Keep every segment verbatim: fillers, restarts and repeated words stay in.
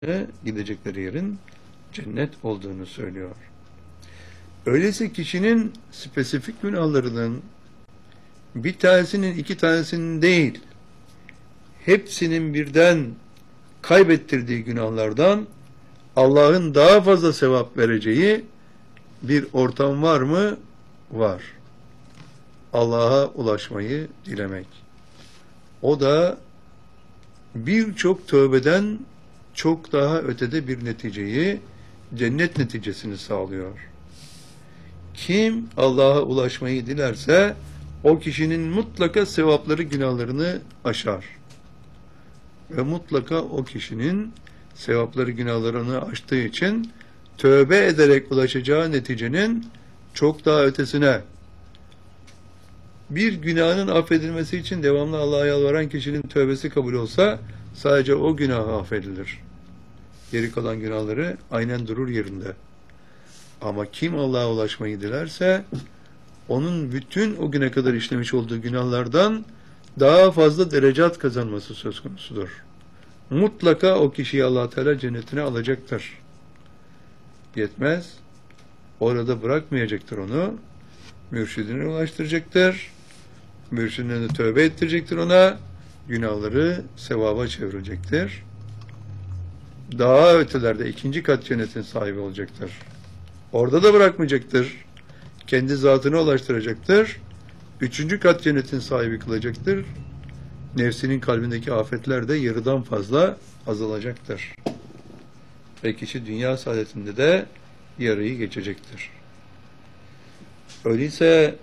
gidecekleri yerin cennet olduğunu söylüyor. Öyleyse kişinin spesifik günahlarının bir tanesinin iki tanesinin değil, hepsinin birden kaybettirdiği günahlardan Allah'ın daha fazla sevap vereceği bir ortam var mı? Var. Allah'a ulaşmayı dilemek. O da birçok tövbeden çok daha ötede bir neticeyi, cennet neticesini sağlıyor. Kim Allah'a ulaşmayı dilerse o kişinin mutlaka sevapları günahlarını aşar. Ve mutlaka o kişinin sevapları günahlarını aştığı için tövbe ederek ulaşacağı neticenin çok daha ötesine, bir günahın affedilmesi için devamlı Allah'a yalvaran kişinin tövbesi kabul olsa sadece o günah affedilir. Geri kalan günahları aynen durur yerinde. Ama kim Allah'a ulaşmayı dilerse onun bütün o güne kadar işlemiş olduğu günahlardan daha fazla derecat kazanması söz konusudur. Mutlaka o kişiyi Allah Teala cennetine alacaktır. Yetmez. Orada bırakmayacaktır onu. Mürşidine ulaştıracaktır. Mürşidine de tövbe ettirecektir ona. Günahları sevaba çevirecektir. Daha ötelerde ikinci kat cennetin sahibi olacaktır. Orada da bırakmayacaktır. Kendi zatına ulaştıracaktır. Üçüncü kat cennetin sahibi kılacaktır. Nefsinin kalbindeki afetler de yarıdan fazla azalacaktır. Ve kişi dünya saadetinde de yarıyı geçecektir. Öyleyse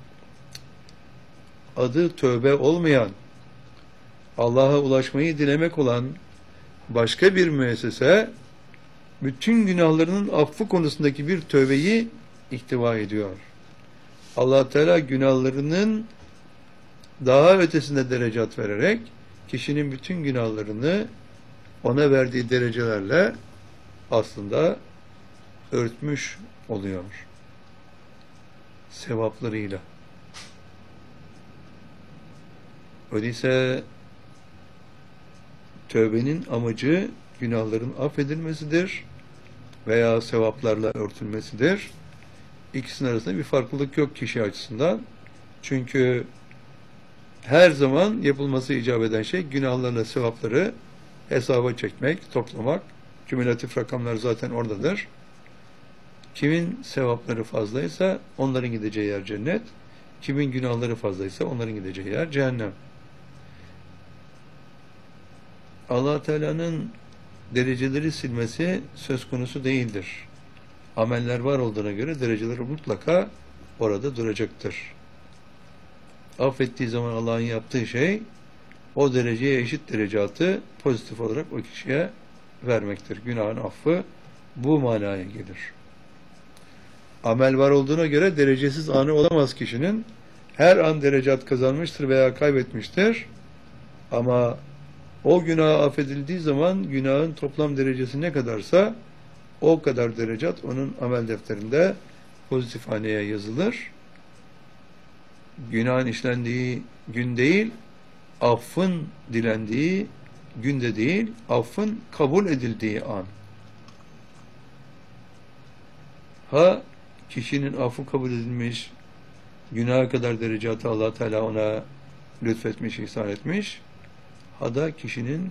adı tövbe olmayan, Allah'a ulaşmayı dilemek olan başka bir müessese bütün günahlarının affı konusundaki bir tövbeyi ihtiva ediyor. Allah Teala günahlarının daha ötesinde derecat vererek kişinin bütün günahlarını ona verdiği derecelerle aslında örtmüş oluyor. Sevaplarıyla. Öyleyse tövbenin amacı günahların affedilmesidir veya sevaplarla örtülmesidir. İkisinin arasında bir farklılık yok kişi açısından. Çünkü her zaman yapılması icap eden şey günahlarla sevapları hesaba çekmek, toplamak. Kümülatif rakamlar zaten oradadır. Kimin sevapları fazlaysa onların gideceği yer cennet. Kimin günahları fazlaysa onların gideceği yer cehennem. Allah Teala'nın dereceleri silmesi söz konusu değildir. Ameller var olduğuna göre dereceleri mutlaka orada duracaktır. Affettiği zaman Allah'ın yaptığı şey o dereceye eşit derecatı pozitif olarak o kişiye vermektir. Günahın affı bu manaya gelir. Amel var olduğuna göre derecesiz anı olamaz kişinin. Her an derecat kazanmıştır veya kaybetmiştir. Ama o günah affedildiği zaman günahın toplam derecesi ne kadarsa o kadar derecat onun amel defterinde pozitif haneye yazılır. Günahın işlendiği gün değil, affın dilendiği günde değil, affın kabul edildiği an. Ha kişinin affı kabul edilmiş, günaha kadar derecatı Allah Teala ona lütfetmiş, ihsan etmiş. Ha da kişinin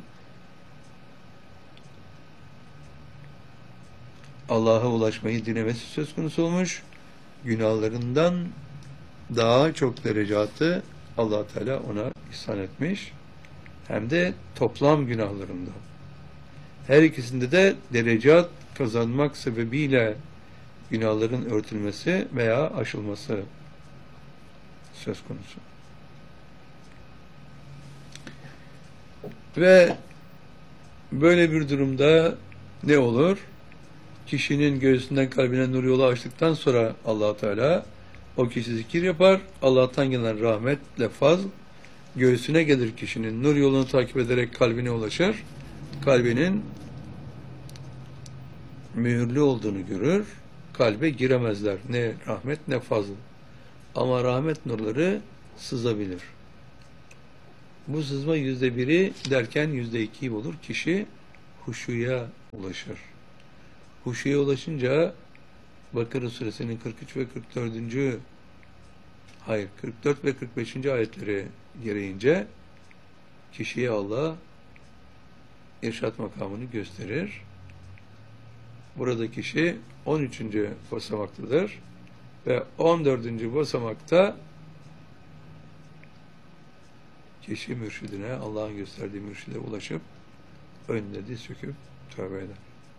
Allah'a ulaşmayı dilemesi söz konusu olmuş. Günahlarından daha çok derecatı Allah Teala ona ihsan etmiş. Hem de toplam günahlarında. Her ikisinde de derecat kazanmak sebebiyle günahların örtülmesi veya aşılması söz konusu. Ve böyle bir durumda ne olur? Kişinin göğsünden kalbine nur yolu açtıktan sonra Allah Teala o kişi zikir yapar. Allah'tan gelen rahmetle fazl göğsüne gelir kişinin. Nur yolunu takip ederek kalbine ulaşır. Kalbinin mühürlü olduğunu görür. Kalbe giremezler. Ne rahmet ne fazl. Ama rahmet nurları sızabilir. Bu sızma yüzde biri derken yüzde ikiyi bulur. Kişi huşuya ulaşır. Huşuya ulaşınca Bakara suresinin kırk üç ve kırk dördüncü hayır kırk dört ve kırk beşinci ayetleri gereğince kişiye Allah irşat makamını gösterir. Burada kişi on üçüncü basamaktadır ve on dördüncü basamakta kişi mürşidine, Allah'ın gösterdiği mürşide ulaşıp önüne diz çöküp tövbe eder.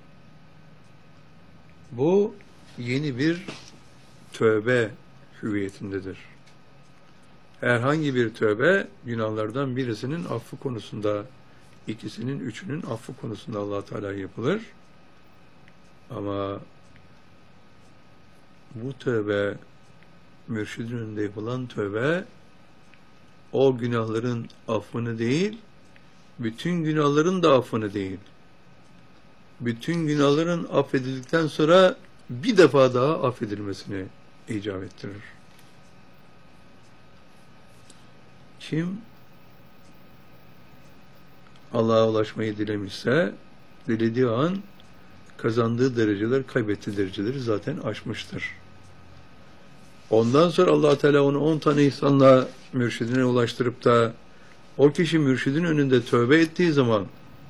Bu yeni bir tövbe hüviyetindedir. Herhangi bir tövbe günahlardan birisinin affı konusunda, ikisinin, üçünün affı konusunda Allah Teala yapılır. Ama bu tövbe, mürşidin önünde yapılan tövbe, o günahların affını değil, bütün günahların da affını değil. Bütün günahların affedildikten sonra bir defa daha affedilmesini icap ettirir. Kim Allah'a ulaşmayı dilemişse, dilediği an kazandığı dereceler, kaybettiği dereceleri zaten aşmıştır. Ondan sonra Allah Teala onu on tane ihsanla mürşidine ulaştırıp da o kişi mürşidin önünde tövbe ettiği zaman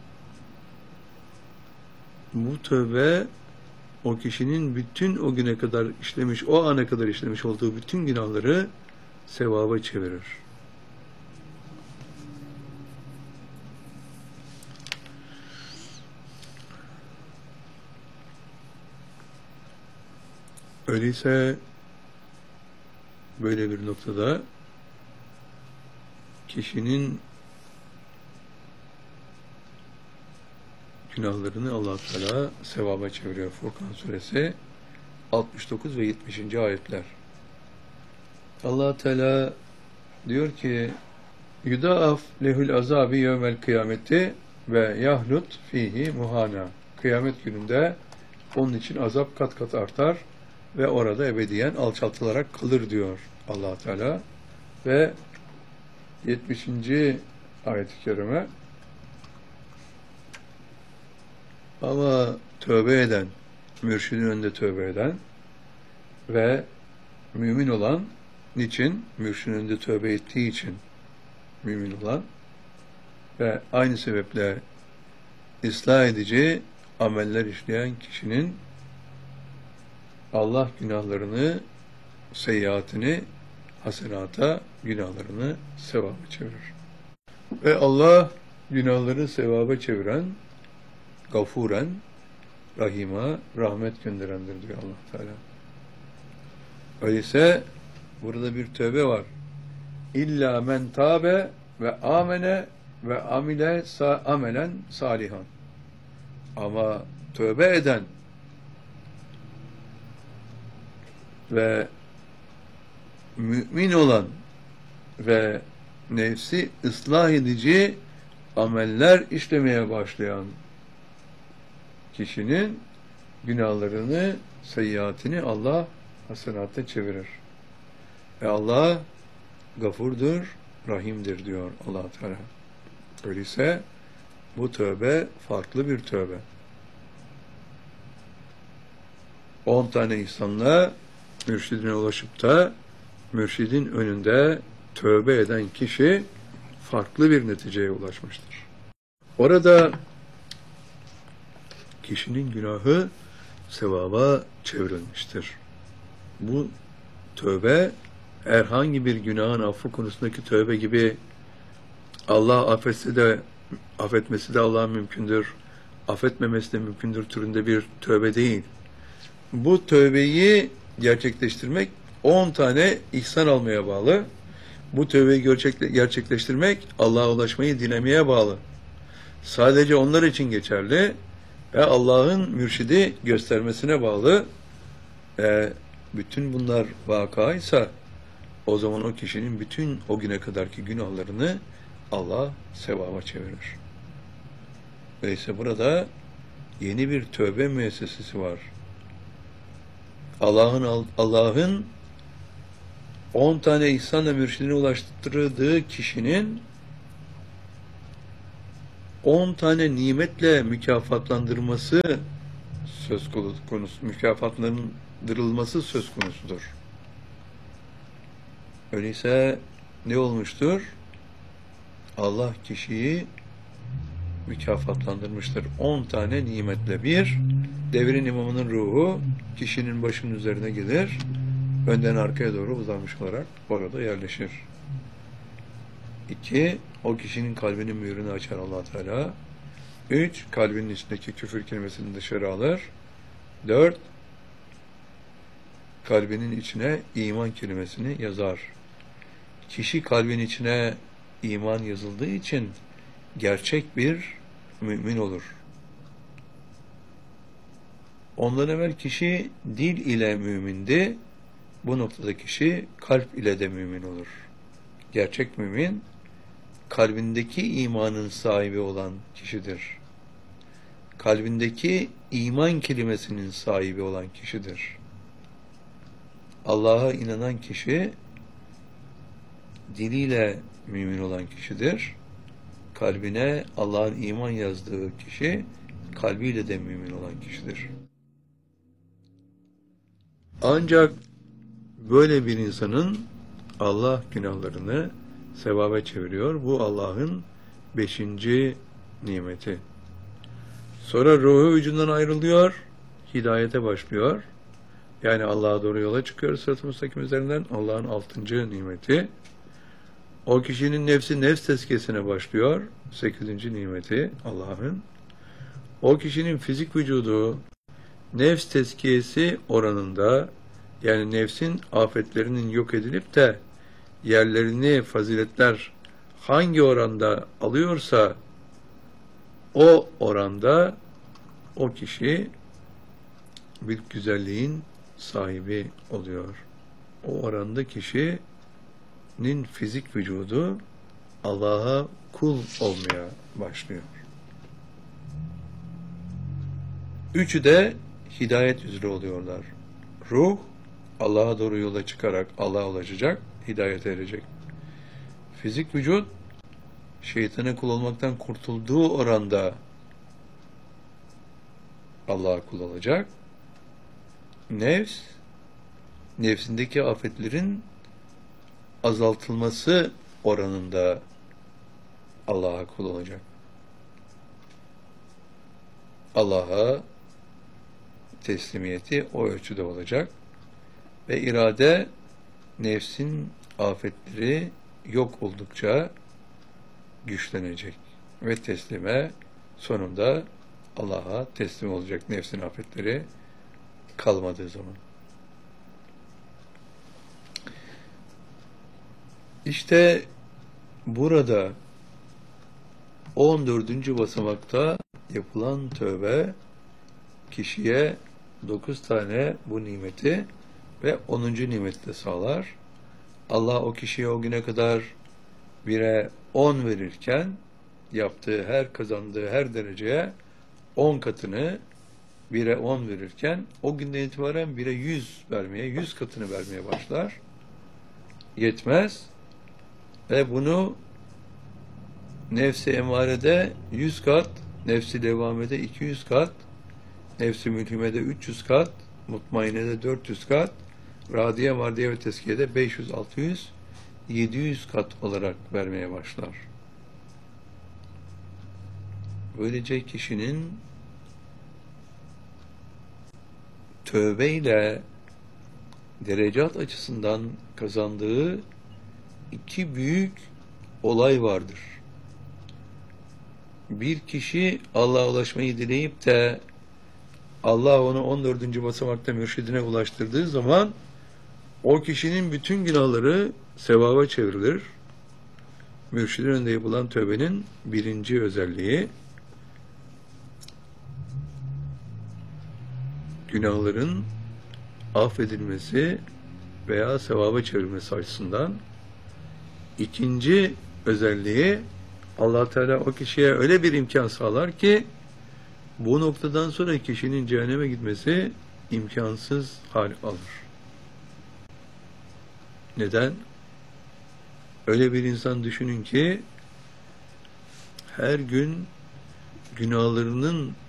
bu tövbe o kişinin bütün o güne kadar işlemiş, o ana kadar işlemiş olduğu bütün günahları sevaba çevirir. Öyleyse böyle bir noktada kişinin günahlarını Allah Teala sevaba çeviriyor. Furkan suresi altmış dokuz ve yetmişinci ayetler. Allah Teala diyor ki: "Yudaaf lehul azabi yevmel kıyameti ve yahlut fihi muhana." Kıyamet gününde onun için azap kat kat artar ve orada ebediyen alçaltılarak kalır diyor Allah Teala. Ve yetmişinci ayet-i kerime: ama tövbe eden, mürşidin önünde tövbe eden ve mümin olan, niçin? Mürşidin önünde tövbe ettiği için mümin olan ve aynı sebeple ıslah edici ameller işleyen kişinin Allah günahlarını, seyyiatini hasenata, günahlarını sevaba çevirir. Ve Allah günahları sevaba çeviren, gafuren, rahima, rahmet gönderendir diyor Allah Teala. Öyleyse burada bir tövbe var. İlla men tabe ve amene ve amile sa amelen salihan. Ama tövbe eden ve mümin olan ve nefsi ıslah edici ameller işlemeye başlayan kişinin günahlarını, seyyiatini Allah hasenata çevirir. Ve Allah gafurdur, rahimdir diyor Allah Teala. Öyleyse bu tövbe farklı bir tövbe. On tane insanla mürşidine ulaşıp da mürşidin önünde tövbe eden kişi farklı bir neticeye ulaşmıştır. Orada kişinin günahı sevaba çevrilmiştir. Bu tövbe herhangi bir günahın affı konusundaki tövbe gibi Allah affetse de affetmesi de Allah'a mümkündür, affetmemesi de mümkündür türünde bir tövbe değil. Bu tövbeyi gerçekleştirmek on tane ihsan almaya bağlı. Bu tövbeyi gerçekleştirmek Allah'a ulaşmayı dilemeye bağlı. Sadece onlar için geçerli ve Allah'ın mürşidi göstermesine bağlı. E, bütün bunlar vakaysa o zaman o kişinin bütün o güne kadarki günahlarını Allah sevaba çevirir. Öyleyse burada yeni bir tövbe müessesesi var. Allah'ın Allah'ın on tane ihsanla mürşidine ulaştırdığı kişinin on tane nimetle mükafatlandırması söz konusu, mükafatlandırılması söz konusudur. Öyleyse ne olmuştur? Allah kişiyi mükafatlandırmıştır. On tane nimetle. Bir, devrin imamının ruhu kişinin başının üzerine gelir, önden arkaya doğru uzanmış olarak orada yerleşir. İki, o kişinin kalbinin mühürünü açar Allah Teala. Üç, kalbinin içindeki küfür kelimesini dışarı alır. Dört, kalbinin içine iman kelimesini yazar. Kişi kalbin içine iman yazıldığı için gerçek bir mümin olur. Ondan evvel kişi dil ile mümindi. Bu noktada kişi kalp ile de mümin olur. Gerçek mümin, kalbindeki imanın sahibi olan kişidir. Kalbindeki iman kelimesinin sahibi olan kişidir. Allah'a inanan kişi, diliyle mümin olan kişidir. Kalbine Allah'ın iman yazdığı kişi, kalbiyle de mümin olan kişidir. Ancak böyle bir insanın Allah günahlarını sevaba çeviriyor. Bu Allah'ın beşinci nimeti. Sonra ruhu vücudundan ayrılıyor, hidayete başlıyor. Yani Allah'a doğru yola çıkıyor sırat-ı müstakim üzerinden. Allah'ın altıncı nimeti. O kişinin nefsi nefs tezkiyesine başlıyor. Sekizinci nimeti Allah'ın. O kişinin fizik vücudu nefs tezkiyesi oranında, yani nefsin afetlerinin yok edilip de yerlerini faziletler hangi oranda alıyorsa o oranda o kişi bir güzelliğin sahibi oluyor. O oranda kişinin fizik vücudu Allah'a kul olmaya başlıyor. Üçü de hidayet üzere oluyorlar. Ruh Allah'a doğru yola çıkarak Allah'a ulaşacak, hidayete erecek. Fizik vücut şeytana kul olmaktan kurtulduğu oranda Allah'a kul olacak. Nefs, nefsindeki afetlerin azaltılması oranında Allah'a kul olacak. Allah'a teslimiyeti o ölçüde olacak. Ve irade, nefsin afetleri yok oldukça güçlenecek. Ve teslime, sonunda Allah'a teslim olacak nefsin afetleri kalmadığı zaman. İşte burada on dördüncü basamakta yapılan tövbe kişiye dokuz tane bu nimeti ve onuncu nimeti de sağlar. Allah o kişiye o güne kadar bire on verirken yaptığı her, kazandığı her dereceye on katını, bire on verirken o günden itibaren bire yüz vermeye, yüz katını vermeye başlar. Yetmez. Ve bunu nefsi emarede yüz kat, nefsi levamede iki yüz kat, nefsi mülhimede üç yüz kat, mutmainede dört yüz kat, radiye, mardiye ve teskiyede beş yüz, altı yüz, yedi yüz kat olarak vermeye başlar. Böylece kişinin tövbeyle derecat açısından kazandığı iki büyük olay vardır. Bir kişi Allah'a ulaşmayı dileyip de Allah onu on dördüncü basamakta mürşidine ulaştırdığı zaman o kişinin bütün günahları sevaba çevrilir. Mürşidin önünde yapılan tövbenin birinci özelliği günahların affedilmesi veya sevaba çevrilmesi açısından. İkinci özelliği, Allah Teala o kişiye öyle bir imkan sağlar ki bu noktadan sonra kişinin cehenneme gitmesi imkansız hal alır. Neden? Öyle bir insan düşünün ki her gün günahlarının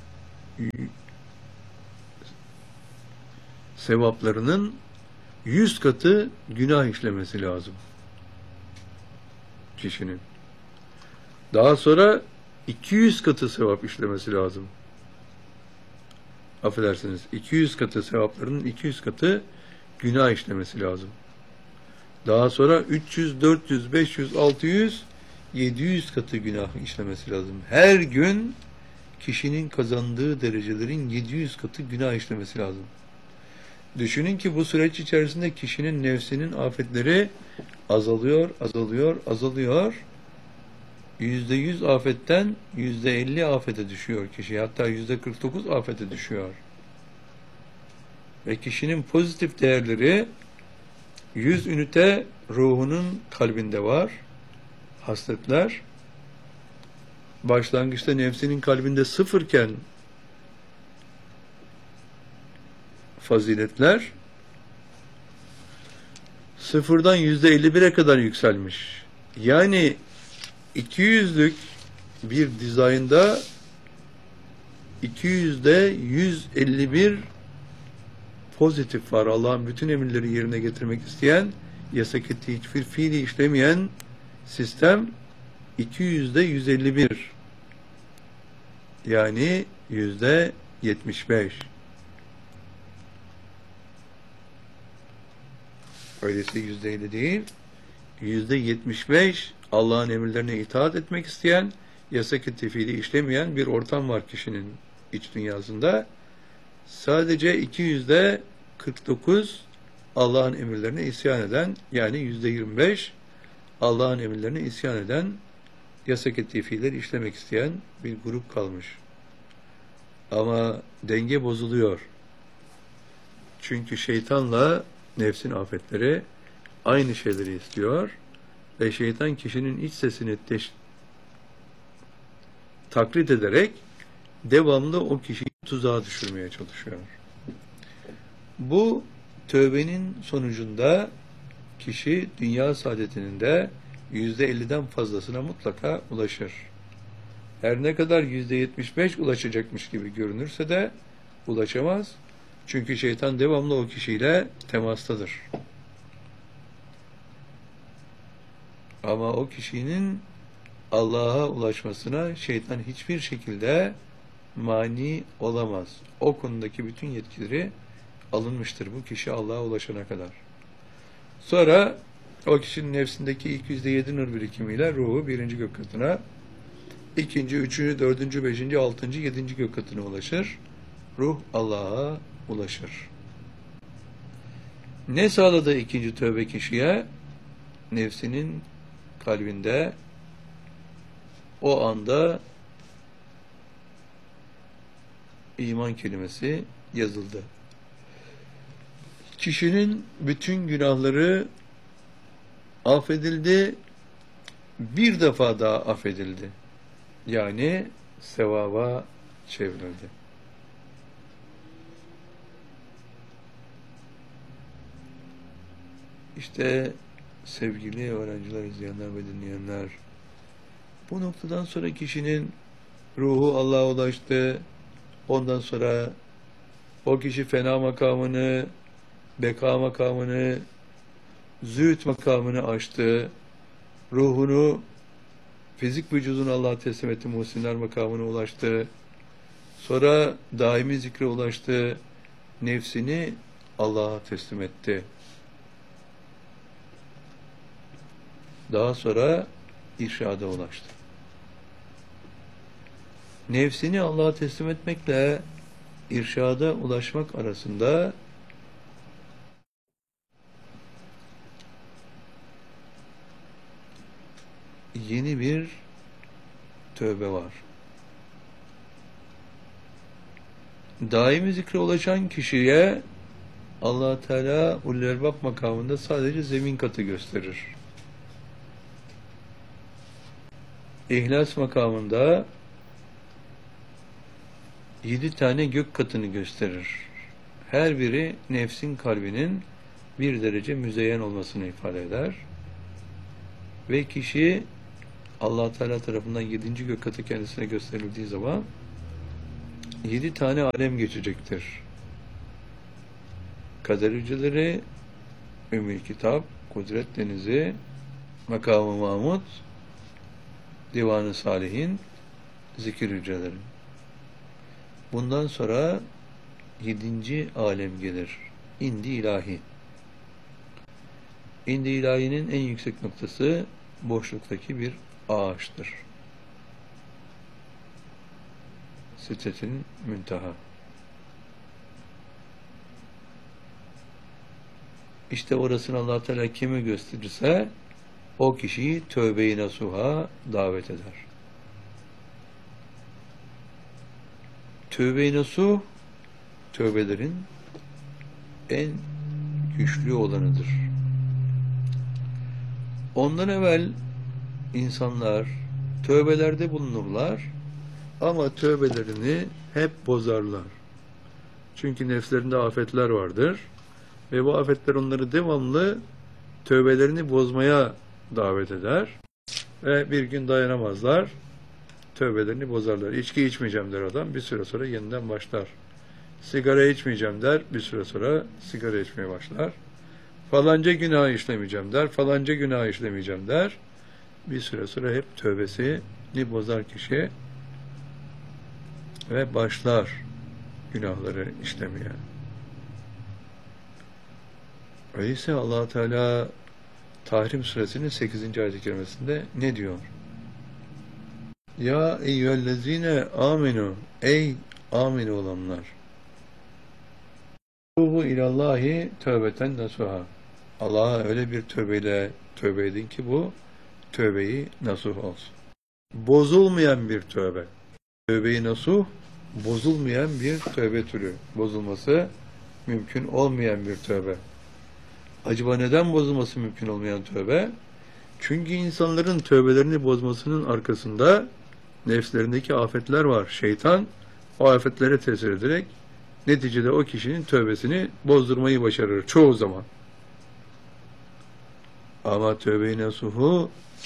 sevaplarının yüz katı günah işlemesi lazım kişinin. Daha sonra iki yüz katı sevap işlemesi lazım. Affedersiniz, iki yüz katı sevaplarının iki yüz katı günah işlemesi lazım. Daha sonra üç yüz, dört yüz, beş yüz, altı yüz, yedi yüz katı günah işlemesi lazım. Her gün kişinin kazandığı derecelerin yedi yüz katı günah işlemesi lazım. Düşünün ki bu süreç içerisinde kişinin nefsinin afetleri azalıyor, azalıyor, azalıyor. Yüzde yüz afetten yüzde elli afete düşüyor kişi. Hatta yüzde kırk dokuz afete düşüyor. Ve kişinin pozitif değerleri yüz ünite ruhunun kalbinde var. Hasletler. Başlangıçta nefsinin kalbinde sıfırken faziletler sıfırdan yüzde elli bire kadar yükselmiş. Yani iki yüzlük bir dizaynda iki yüzde yüz elli bir pozitif var. Allah'ın bütün emirleri yerine getirmek isteyen, yasak ettiği hiçbir fiili işlemeyen sistem iki yüzde yüz elli bir. Yani yüzde yetmiş beş. Öyleyse yüzde elli değil, yüzde yetmiş beş Allah'ın emirlerine itaat etmek isteyen, yasak ettiği fiili işlemeyen bir ortam var kişinin iç dünyasında. Sadece iki yüzde kırk dokuz Allah'ın emirlerine isyan eden, yani yüzde yirmi beş Allah'ın emirlerine isyan eden, yasak ettiği fiilleri işlemek isteyen bir grup kalmış. Ama denge bozuluyor. Çünkü şeytanla nefsin afetleri aynı şeyleri istiyor ve şeytan kişinin iç sesini teş- taklit ederek devamlı o kişiyi tuzağa düşürmeye çalışıyor. Bu tövbenin sonucunda kişi dünya saadetinin de yüzde elliden fazlasına mutlaka ulaşır. Her ne kadar yüzde yetmiş beş ulaşacakmış gibi görünürse de ulaşamaz. Çünkü şeytan devamlı o kişiyle temastadır. Ama o kişinin Allah'a ulaşmasına şeytan hiçbir şekilde mani olamaz. O konudaki bütün yetkileri alınmıştır bu kişi Allah'a ulaşana kadar. Sonra o kişinin nefsindeki ilk yüzde yedi nur birikimiyle ruhu birinci gök katına, ikinci, üçüncü, dördüncü, beşinci, altıncı, yedinci gök katına ulaşır. Ruh Allah'a ulaşır. Ne sağladı ikinci tövbe kişiye? Nefsinin kalbinde o anda iman kelimesi yazıldı. Kişinin bütün günahları affedildi, bir defa daha affedildi. Yani sevaba çevrildi. İşte sevgili öğrenciler, izleyenler ve dinleyenler, bu noktadan sonra kişinin ruhu Allah'a ulaştı. Ondan sonra o kişi fena makamını, beka makamını, zühd makamını aştı. Ruhunu, fizik vücudunu Allah'a teslim etti. Muhsinler makamına ulaştı. Sonra daimi zikre ulaştı. Nefsini Allah'a teslim etti. Daha sonra irşada ulaştı. Nefsini Allah'a teslim etmekle irşada ulaşmak arasında yeni bir tövbe var. Daimi zikre ulaşan kişiye Allah Teala ulul elbab makamında sadece zemin katı gösterir. İhlas makamında yedi tane gök katını gösterir. Her biri nefsin kalbinin bir derece müzeyyen olmasını ifade eder. Ve kişi Allah Teala tarafından yedinci gök katı kendisine gösterildiği zaman yedi tane alem geçecektir. Kader hücreleri, Ümmül Kitap, Kudret Denizi, Makam-ı Mahmud, Divan-ı Salihin, zikir hücreleri. Bundan sonra yedinci alem gelir. İndi ilahi. İndi ilahinin en yüksek noktası boşluktaki bir ağaçtır. Sidretin münteha. İşte orasını Allah Teala kime gösterirse o kişiyi tövbe-i nasuha davet eder. Tövbe-i nasuh tövbelerin en güçlü olanıdır. Ondan evvel insanlar tövbelerde bulunurlar ama tövbelerini hep bozarlar. Çünkü nefslerinde afetler vardır ve bu afetler onları devamlı tövbelerini bozmaya davet eder ve bir gün dayanamazlar, tövbelerini bozarlar. İçki içmeyeceğim der adam, bir süre sonra yeniden başlar. Sigara içmeyeceğim der, bir süre sonra sigara içmeye başlar. Falanca günah işlemeyeceğim der, falanca günah işlemeyeceğim der. Bir süre sonra hep tövbesini bozar kişi ve başlar günahları işlemeye. Öyleyse Allah Teala Tahrim Suresinin sekizinci ayet-i kerimesinde ne diyor? Ya eyyühellezine amenu, ey amin olanlar, Tubu ilallahi tövbeten nasuha. Allah'a öyle bir tövbeyle tövbe edin ki bu tövbeyi nasuh olsun. Bozulmayan bir tövbe. Tövbeyi nasuh, bozulmayan bir tövbe türü. Bozulması mümkün olmayan bir tövbe. Acaba neden bozulması mümkün olmayan tövbe? Çünkü insanların tövbelerini bozmasının arkasında nefslerindeki afetler var. Şeytan o afetlere tesir ederek neticede o kişinin tövbesini bozdurmayı başarır çoğu zaman. Ama tövbe-i nasuhu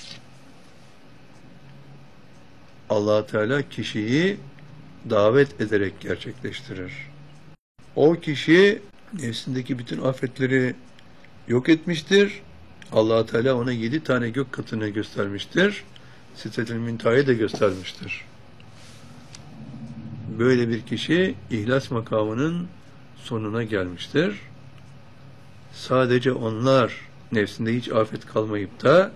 Allah Teala kişiyi davet ederek gerçekleştirir. O kişi nefsindeki bütün afetleri yok etmiştir. Allah Teala ona yedi tane gök katını göstermiştir. Sidretül Münteha'yı da göstermiştir. Böyle bir kişi ihlas makamının sonuna gelmiştir. Sadece onlar nefsinde hiç afet kalmayıp da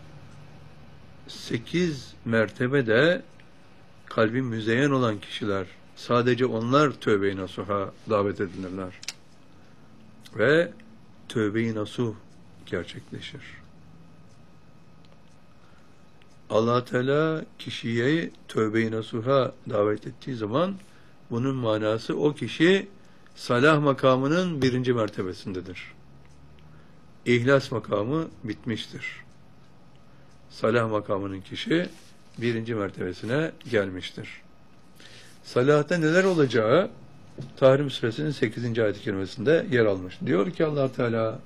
sekiz mertebede kalbi müzeyyen olan kişiler, sadece onlar tövbe-i nasuha davet edilirler. Ve tövbe-i nasuh gerçekleşir. Allah Teala kişiyi tövbe-i nasuha davet ettiği zaman bunun manası o kişi salah makamının birinci mertebesindedir. İhlas makamı bitmiştir. Salah makamının kişi birinci mertebesine gelmiştir. Salahta neler olacağı Tahrim Suresinin sekizinci ayet-i kerimesinde yer almış. Diyor ki Allah Teala: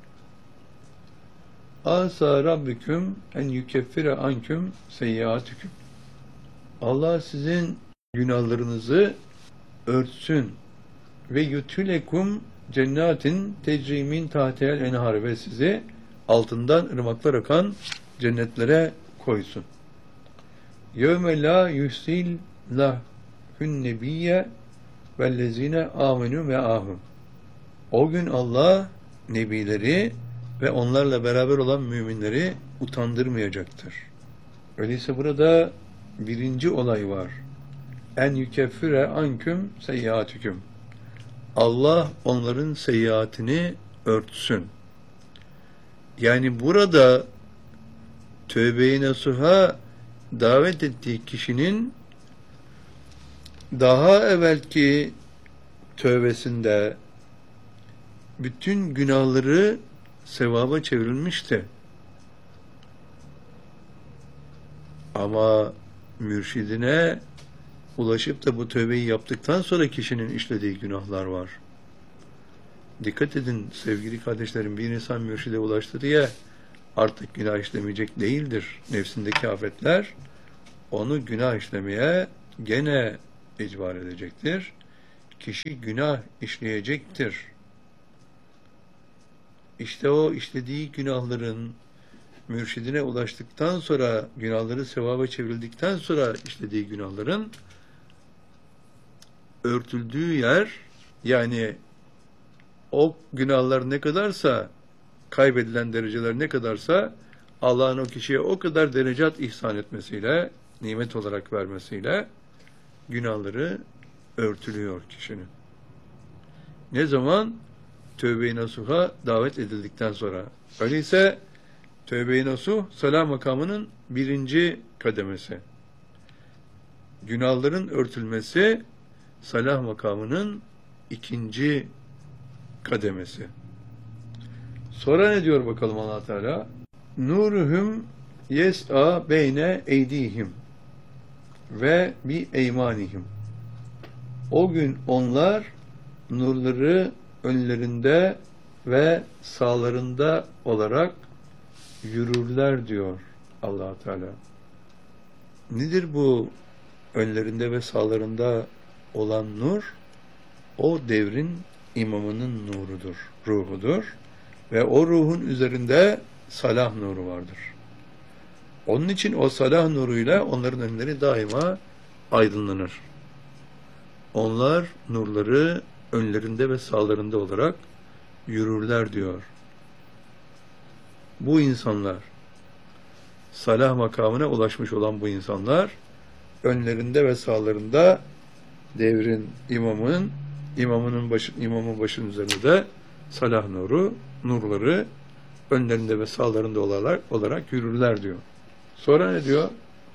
Asa rabbüküm en yukeffire anküm seyyiatüküm. Allah sizin günahlarınızı örtsün ve yutülekum cennetin tecrimin tahtiyel enhar ve sizi altından ırmaklar akan cennetlere koysun. Yevme la yusil lahün nebiyye vellezine amenü ve ahum. O gün Allah nebileri ve onlarla beraber olan müminleri utandırmayacaktır. Öyleyse burada birinci olay var. En yukeffire anküm seyyiatüküm. Allah onların seyyiatini örtsün. Yani burada tövbe-i nasuha davet ettiği kişinin daha evvelki tövbesinde bütün günahları sevaba çevrilmişti. Ama mürşidine ulaşıp da bu tövbeyi yaptıktan sonra kişinin işlediği günahlar var. Dikkat edin sevgili kardeşlerim, bir insan mürşide ulaştı diye artık günah işlemeyecek değildir. Nefsindeki afetler onu günah işlemeye gene icbar edecektir. Kişi günah işleyecektir. İşte o işlediği günahların mürşidine ulaştıktan sonra, günahları sevaba çevrildikten sonra işlediği günahların örtüldüğü yer, yani o günahlar ne kadarsa, kaybedilen dereceler ne kadarsa, Allah'ın o kişiye o kadar derecat ihsan etmesiyle, nimet olarak vermesiyle günahları örtülüyor kişinin. Ne zaman? Tövbe-i nasuha davet edildikten sonra. Öyleyse tövbe-i nasuh salah makamının birinci kademesi. Günahların örtülmesi salah makamının ikinci kademesi. Sonra ne diyor bakalım Allah Teala? Nuruhum yes'a beyne eydihim ve bi eymanihim. O gün onlar nurları önlerinde ve sağlarında olarak yürürler diyor Allah Teala. Nedir bu önlerinde ve sağlarında olan nur? O devrin imamının nurudur, ruhudur ve o ruhun üzerinde salah nuru vardır. Onun için o salah nuruyla onların önleri daima aydınlanır. Onlar nurları önlerinde ve sağlarında olarak yürürler diyor. Bu insanlar, salah makamına ulaşmış olan bu insanlar, önlerinde ve sağlarında devrin imamın, imamının başı, imamın başının üzerinde de salah nuru, nurları önlerinde ve sağlarında olarak, olarak yürürler diyor. Sonra ne diyor?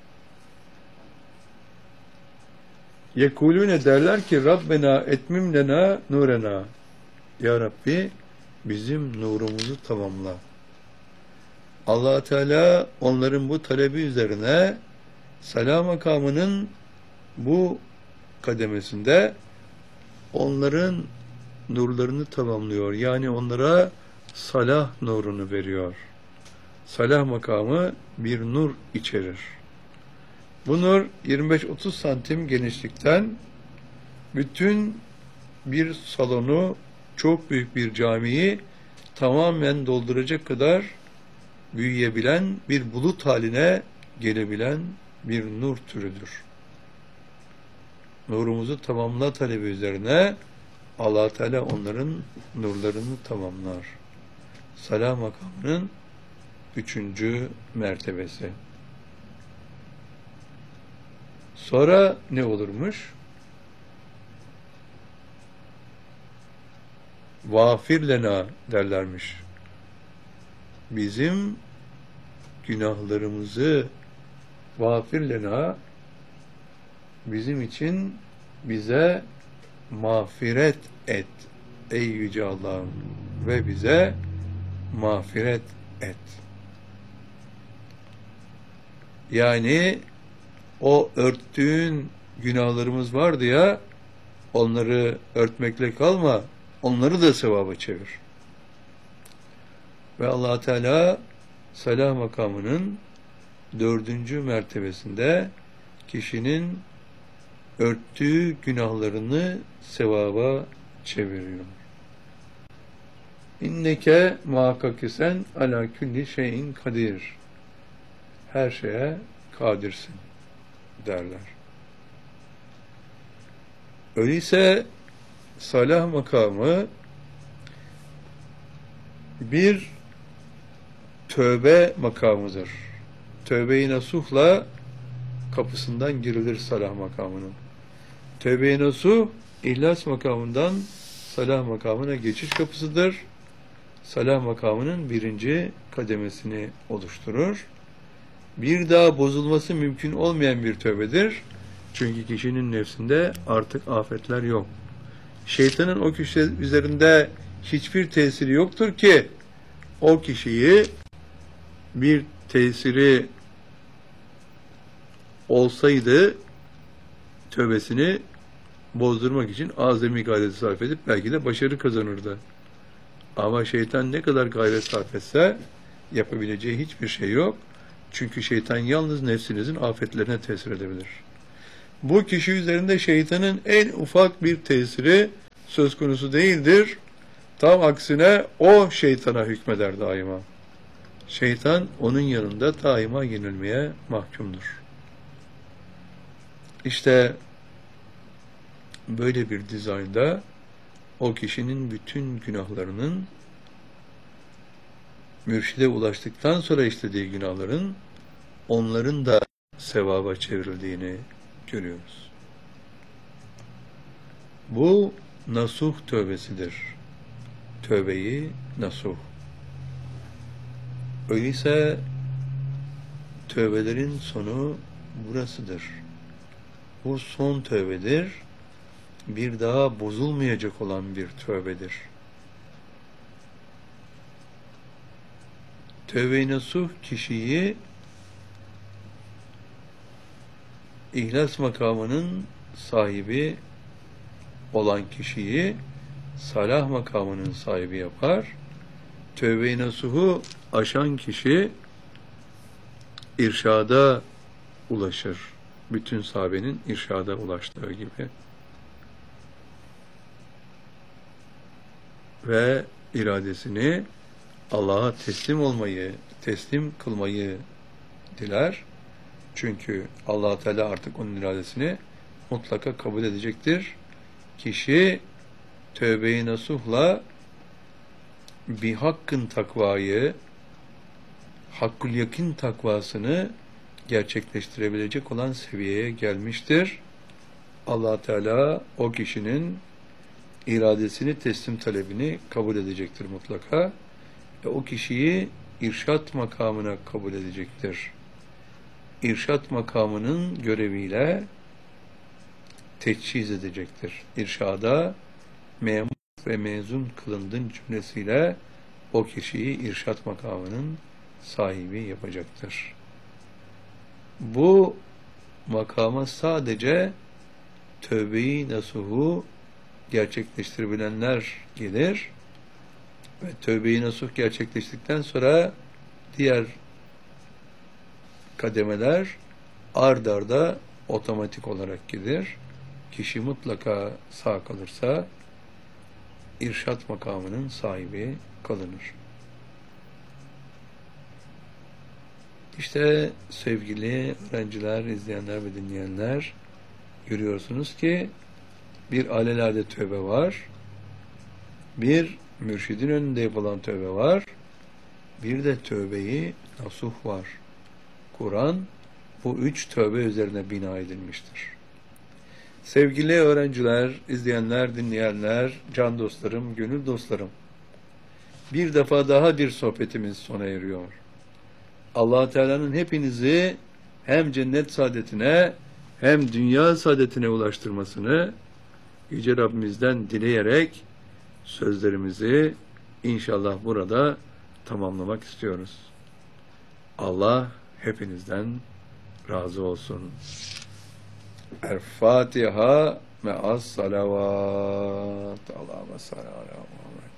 Yekulune derler ki Rabbena etmim lena nurena. Ya Rabbi bizim nurumuzu tamamla. Allah Teala onların bu talebi üzerine salah makamının bu kademesinde onların nurlarını tamamlıyor. Yani onlara salah nurunu veriyor. Salah makamı bir nur içerir. Bu nur yirmi beş otuz santim genişlikten bütün bir salonu, çok büyük bir camiyi tamamen dolduracak kadar büyüyebilen, bir bulut haline gelebilen bir nur türüdür. Nurumuzu tamamla talebi üzerine Allah Teala onların nurlarını tamamlar. Salah makamının üçüncü mertebesi. Sonra ne olurmuş? Vafir lena derlermiş. Bizim günahlarımızı vafir lena, bizim için bize mağfiret et ey Yüce Allah'ım ve bize mağfiret et. Yani o örttüğün günahlarımız vardı ya, onları örtmekle kalma, onları da sevaba çevir. Ve Allah Teala salah makamının dördüncü mertebesinde kişinin örttüğü günahlarını sevaba çeviriyor. İnneke muhakkak ki sen ala külli şeyin kadir. Her şeye kadirsin derler. Öyleyse salah makamı bir tövbe makamıdır. Tövbe-i nasuhla kapısından girilir salah makamının. Tövbe-i nasuh, ihlas makamından salah makamına geçiş kapısıdır. Salah makamının birinci kademesini oluşturur. Bir daha bozulması mümkün olmayan bir tövbedir. Çünkü kişinin nefsinde artık afetler yok. Şeytanın o kişi üzerinde hiçbir tesiri yoktur ki o kişiyi bir tesiri olsaydı tövbesini bozdurmak için azami gayret sarf edip belki de başarı kazanırdı. Ama şeytan ne kadar gayret sarf etse yapabileceği hiçbir şey yok. Çünkü şeytan yalnız nefsinizin afetlerine tesir edebilir. Bu kişi üzerinde şeytanın en ufak bir tesiri söz konusu değildir. Tam aksine o şeytana hükmeder daima. Şeytan onun yanında daima yenilmeye mahkumdur. İşte böyle bir dizaynda o kişinin bütün günahlarının mürşide ulaştıktan sonra işlediği günahların onların da sevaba çevrildiğini görüyoruz. Bu nasuh tövbesidir. Tövbeyi nasuh. Öyleyse tövbelerin sonu burasıdır. Bu son tövbedir. Bir daha bozulmayacak olan bir tövbedir. Tövbe-i nasuh kişiyi ihlas makamının sahibi olan kişiyi salah makamının sahibi yapar. Tövbe-i nasuhu aşan kişi irşada ulaşır. Bütün sahabenin irşada ulaştığı gibi. Ve iradesini Allah'a teslim olmayı, teslim kılmayı diler. Çünkü Allah Teala artık onun iradesini mutlaka kabul edecektir. Kişi tövbe-i nasuhla bir hakkın takvayı, hakkul yakin takvasını gerçekleştirebilecek olan seviyeye gelmiştir. Allah Teala o kişinin iradesini, teslim talebini kabul edecektir mutlaka. Ve o kişiyi irşat makamına kabul edecektir. İrşat makamının göreviyle teçhiz edecektir. İrşada memur ve mezun kılındın cümlesiyle o kişiyi irşat makamının sahibi yapacaktır. Bu makama sadece tövbe-i nasuhu gerçekleştirebilenler gelir ve tövbe-i nasuh gerçekleştikten sonra diğer kademeler ard arda otomatik olarak gelir. Kişi mutlaka sağ kalırsa irşat makamının sahibi kalınır. İşte sevgili öğrenciler, izleyenler ve dinleyenler, görüyorsunuz ki bir alelade tövbe var, bir mürşidin önünde yapılan tövbe var, bir de tövbeyi nasuh var. Kur'an bu üç tövbe üzerine bina edilmiştir. Sevgili öğrenciler, izleyenler, dinleyenler, can dostlarım, gönül dostlarım, bir defa daha bir sohbetimiz sona eriyor. Allah Teala'nın hepinizi hem cennet saadetine hem dünya saadetine ulaştırmasını Yüce Rabbimizden dileyerek sözlerimizi inşallah burada tamamlamak istiyoruz. Allah hepinizden razı olsun. El-Fatiha me'as salavat. Allahümme salli ala Muhammed.